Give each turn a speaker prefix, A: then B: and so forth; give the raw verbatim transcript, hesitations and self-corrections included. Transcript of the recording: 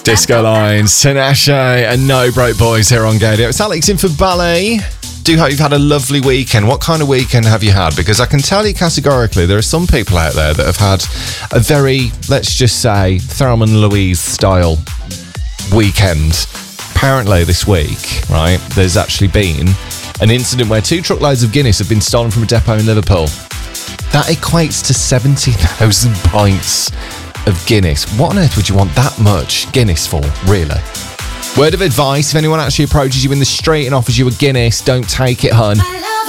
A: Disco Lines, Tinashe and No Broke Boys here on Gadio. It's Alex in for Ballet. Do hope you've had a lovely weekend. What kind of weekend have you had? Because I can tell you categorically there are some people out there that have had a very, let's just say, Thelma and Louise style weekend. Apparently this week, right, there's actually been an incident where two truckloads of Guinness have been stolen from a depot in Liverpool. That equates to seventy thousand pints of Guinness. What on earth would you want that much Guinness for, really? Word of advice, if anyone actually approaches you in the street and offers you a Guinness, don't take it, hun.